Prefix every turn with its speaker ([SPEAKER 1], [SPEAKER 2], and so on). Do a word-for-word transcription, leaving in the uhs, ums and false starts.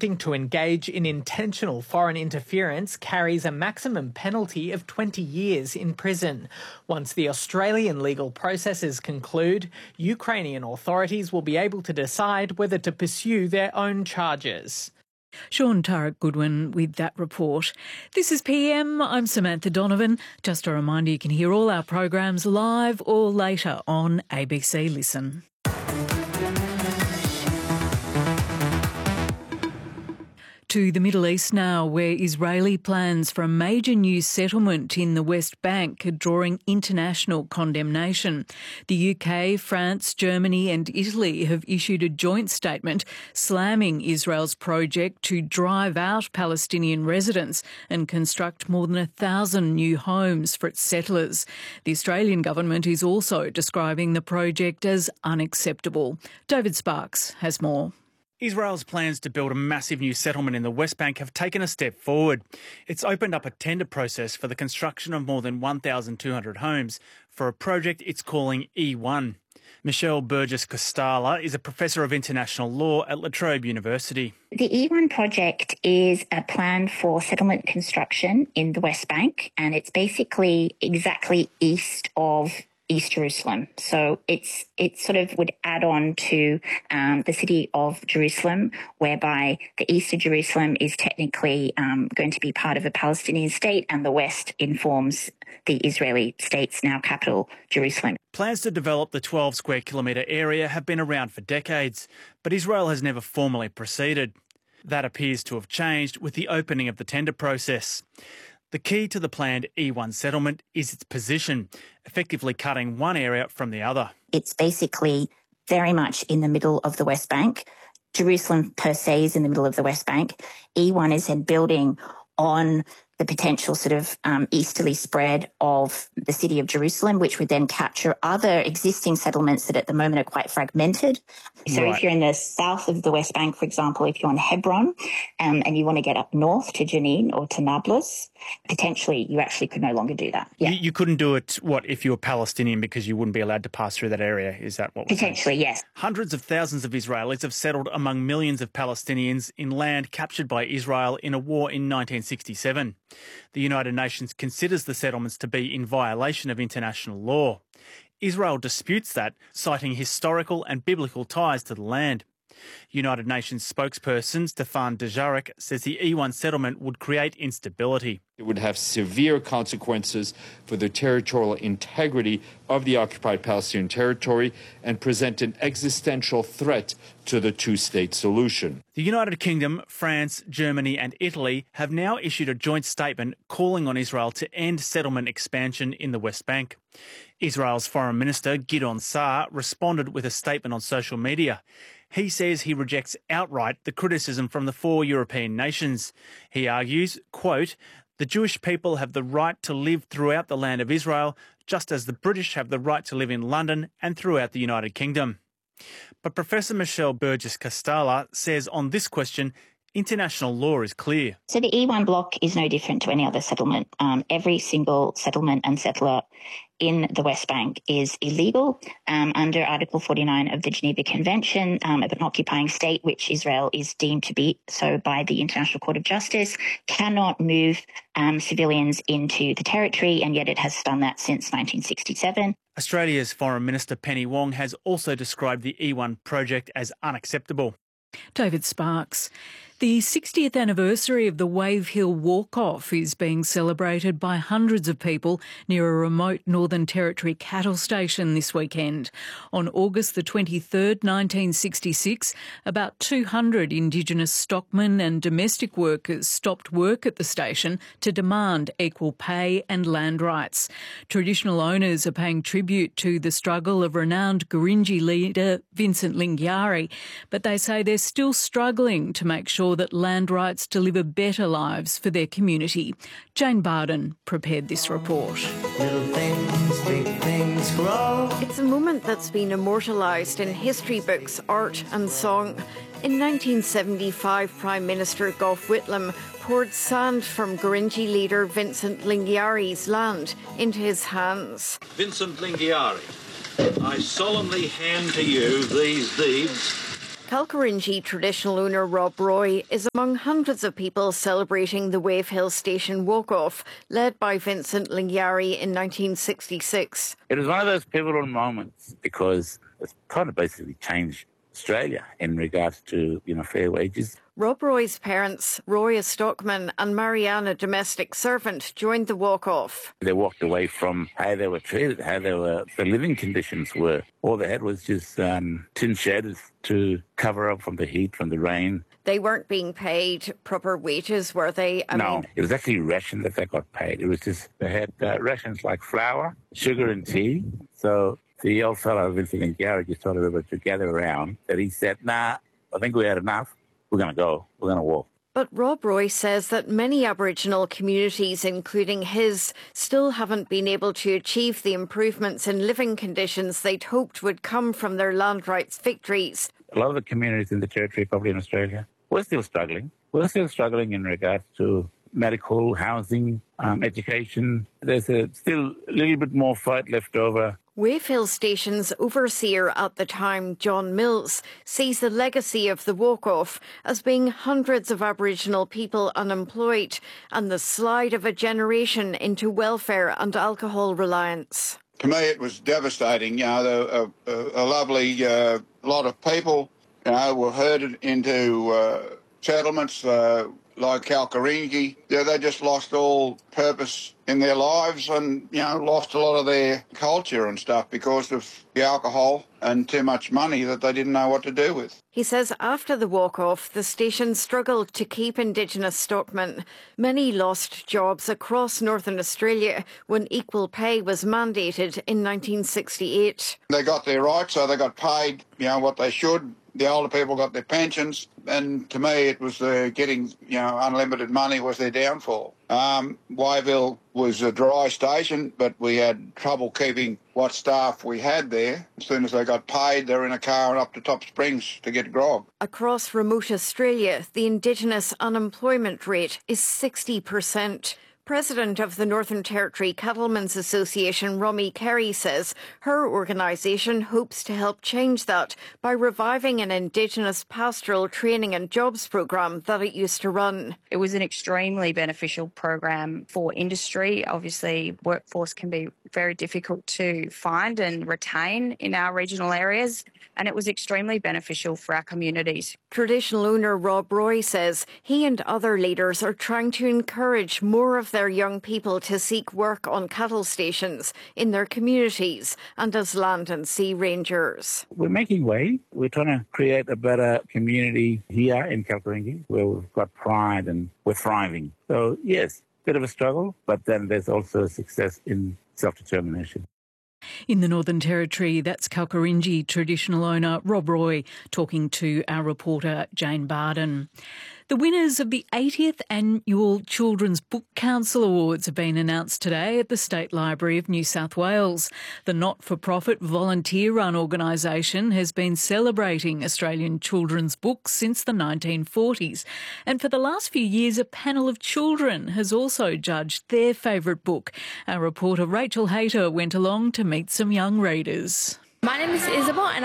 [SPEAKER 1] Acting to engage in intentional foreign interference carries a maximum penalty of twenty years in prison. Once the Australian legal processes conclude, Ukrainian authorities will be able to decide whether to pursue their own charges.
[SPEAKER 2] Sean Tarek Goodwin with that report. This is P M. I'm Samantha Donovan. Just a reminder, you can hear all our programs live or later on A B C Listen. To the Middle East now, where Israeli plans for a major new settlement in the West Bank are drawing international condemnation. The U K, France, Germany and Italy have issued a joint statement slamming Israel's project to drive out Palestinian residents and construct more than a thousand new homes for its settlers. The Australian government is also describing the project as unacceptable. David Sparks has more.
[SPEAKER 3] Israel's plans to build a massive new settlement in the West Bank have taken a step forward. It's opened up a tender process for the construction of more than one thousand two hundred homes for a project it's calling E one. Michelle Burgess-Costala is a professor of international law at La Trobe University.
[SPEAKER 4] The E one project is a plan for settlement construction in the West Bank, and it's basically exactly east of East Jerusalem. So it's it sort of would add on to um, the city of Jerusalem, whereby the east of Jerusalem is technically um, going to be part of a Palestinian state, and the west informs the Israeli state's now capital, Jerusalem.
[SPEAKER 3] Plans to develop the twelve square kilometre area have been around for decades, but Israel has never formally proceeded. That appears to have changed with the opening of the tender process. The key to the planned E one settlement is its position, effectively cutting one area from the other.
[SPEAKER 4] It's basically very much in the middle of the West Bank. Jerusalem per se is in the middle of the West Bank. E one is then building on the potential sort of um, easterly spread of the city of Jerusalem, which would then capture other existing settlements that at the moment are quite fragmented. So right. If you're in the south of the West Bank, for example, if you're in Hebron um, and you want to get up north to Jenin or to Nablus, potentially you actually could no longer do that. Yeah.
[SPEAKER 3] You, you couldn't do it, what, if you were Palestinian because you wouldn't be allowed to pass through that area? Is that what we're
[SPEAKER 4] Potentially,
[SPEAKER 3] saying?
[SPEAKER 4] Yes.
[SPEAKER 3] Hundreds of thousands of Israelis have settled among millions of Palestinians in land captured by Israel in a war in nineteen sixty-seven. The United Nations considers the settlements to be in violation of international law. Israel disputes that, citing historical and biblical ties to the land. United Nations spokesperson Stefan Dujarric says the E one settlement would create instability.
[SPEAKER 5] It would have severe consequences for the territorial integrity of the occupied Palestinian territory and present an existential threat to the two-state solution.
[SPEAKER 3] The United Kingdom, France, Germany and Italy have now issued a joint statement calling on Israel to end settlement expansion in the West Bank. Israel's Foreign Minister Gideon Saar responded with a statement on social media. He says he rejects outright the criticism from the four European nations. He argues, quote, "The Jewish people have the right to live throughout the land of Israel, just as the British have the right to live in London and throughout the United Kingdom." But Professor Michelle Burgess-Costala says on this question, international law is clear.
[SPEAKER 4] So the E one block is no different to any other settlement. Um, every single settlement and settler in the West Bank is illegal um, under Article forty-nine of the Geneva Convention um, of an occupying state, which Israel is deemed to be so by the International Court of Justice, cannot move um, civilians into the territory, and yet it has done that since nineteen sixty-seven.
[SPEAKER 3] Australia's Foreign Minister Penny Wong has also described the E one project as unacceptable.
[SPEAKER 2] David Sparks. The sixtieth anniversary of the Wave Hill Walk-Off is being celebrated by hundreds of people near a remote Northern Territory cattle station this weekend. On August the twenty-third, nineteen sixty-six, about two hundred Indigenous stockmen and domestic workers stopped work at the station to demand equal pay and land rights. Traditional owners are paying tribute to the struggle of renowned Gurindji leader Vincent Lingiari, but they say they're still struggling to make sure that land rights deliver better lives for their community. Jane Barden prepared this report.
[SPEAKER 6] Little things, big things grow.
[SPEAKER 7] It's a moment that's been immortalised in history books, art and song. In nineteen seventy-five, Prime Minister Gough Whitlam poured sand from Gurindji leader Vincent Lingiari's land into his hands.
[SPEAKER 8] Vincent Lingiari, I solemnly hand to you these deeds
[SPEAKER 7] Kalkarindji traditional owner Rob Roy is among hundreds of people celebrating the Wave Hill Station walk-off, led by Vincent Lingiari in nineteen sixty-six.
[SPEAKER 8] It was one of those pivotal moments because it's kind of basically changed Australia in regards to, you know, fair wages.
[SPEAKER 7] Rob Roy's parents, Roy a stockman and Marianne a domestic servant, joined the walk-off.
[SPEAKER 8] They walked away from how they were treated, how they were, the living conditions were. All they had was just um, tin sheds to cover up from the heat, from the rain.
[SPEAKER 7] They weren't being paid proper wages, were they? I
[SPEAKER 8] no,
[SPEAKER 7] mean...
[SPEAKER 8] it was actually ration that they got paid. It was just, they had uh, rations like flour, sugar and tea. So the old fellow, Vincent Lingiari, just told everybody to gather around, that he said, nah, I think we had enough. We're going to go. We're going to walk.
[SPEAKER 7] But Rob Roy says that many Aboriginal communities, including his, still haven't been able to achieve the improvements in living conditions they'd hoped would come from their land rights victories.
[SPEAKER 8] A lot of the communities in the Territory, probably in Australia, we're still struggling. We're still struggling in regards to medical, housing, um, education. There's a, still a little bit more fight left over.
[SPEAKER 7] Wave Hill Station's overseer at the time, John Mills, sees the legacy of the walk-off as being hundreds of Aboriginal people unemployed and the slide of a generation into welfare and alcohol reliance.
[SPEAKER 9] To me, it was devastating. You know, a, a, a lovely uh, lot of people, you know, were herded into uh, settlements uh, like Kalkarindji. Yeah, they just lost all purpose in their lives and, you know, lost a lot of their culture and stuff because of the alcohol and too much money that they didn't know what to do with.
[SPEAKER 7] He says after the walk-off, the station struggled to keep Indigenous stockmen. Many lost jobs across Northern Australia when equal pay was mandated in nineteen sixty-eight.
[SPEAKER 9] They got their rights, so they got paid, you know, what they should. The older people got their pensions, and to me it was uh, getting, you know, unlimited money was their downfall. Um, Wave Hill was a dry station, but we had trouble keeping what staff we had there. As soon as they got paid, they were in a car and up to Top Springs to get grog.
[SPEAKER 7] Across remote Australia, the Indigenous unemployment rate is sixty percent. President of the Northern Territory Cattlemen's Association, Romy Carey, says her organisation hopes to help change that by reviving an Indigenous pastoral training and jobs program that it used to run.
[SPEAKER 10] It was an extremely beneficial program for industry. Obviously, workforce can be very difficult to find and retain in our regional areas, and it was extremely beneficial for our communities.
[SPEAKER 7] Traditional owner Rob Roy says he and other leaders are trying to encourage more of their young people to seek work on cattle stations in their communities and as land and sea rangers.
[SPEAKER 8] We're making way. We're trying to create a better community here in Kalkarindji where we've got pride and we're thriving. So, yes, bit of a struggle, but then there's also success in self-determination.
[SPEAKER 2] In the Northern Territory, that's Kalkarindji traditional owner Rob Roy talking to our reporter Jane Barden. The winners of the eightieth Annual Children's Book Council Awards have been announced today at the State Library of New South Wales. The not-for-profit volunteer-run organisation has been celebrating Australian children's books since the nineteen forties. And for the last few years, a panel of children has also judged their favourite book. Our reporter Rachel Hayter went along to meet some young readers.
[SPEAKER 11] My name is Isabel and